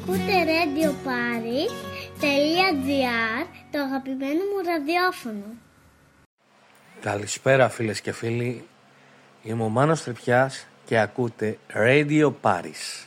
Ακούτε radioparis.gr, το αγαπημένο μου ραδιόφωνο. Καλησπέρα φίλες και φίλοι. Είμαι ο Μάνος Τρυπιάς και ακούτε Radio Paris.